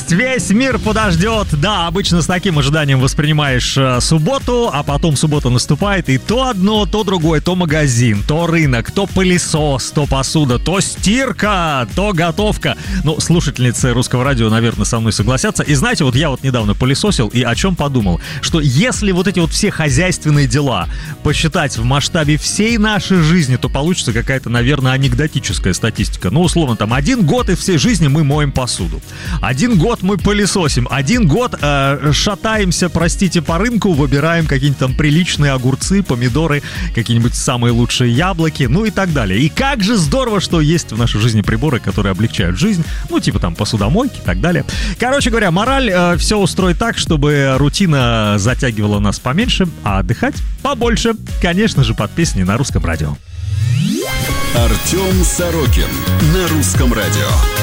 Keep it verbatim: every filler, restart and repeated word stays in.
Пусть весь мир подождет. Да, обычно с таким ожиданием воспринимаешь э, субботу, а потом суббота наступает, и то одно, то другое, то магазин, то рынок, то пылесос, то посуда, то стирка, то готовка. Ну, слушательницы Русского радио, наверное, со мной согласятся. И знаете, вот я вот недавно пылесосил и о чем подумал, что если вот эти вот все хозяйственные дела посчитать в масштабе всей нашей жизни, то получится какая-то, наверное, анекдотическая статистика. Ну, условно, там, один год из всей жизни мы моем посуду. Один год мы пылесосим. Один год э, шатаемся, простите, по рынку, выбираем какие-нибудь там приличные огурцы, помидоры, какие-нибудь самые лучшие яблоки, ну и так далее. И как же здорово, что есть в нашей жизни приборы, которые облегчают жизнь, ну, типа там посудомойки и так далее. Короче говоря, мораль э, все устроить так, чтобы рутина затягивала нас поменьше, а отдыхать побольше. Конечно же, под песни на Русском радио. Артем Сорокин на Русском радио.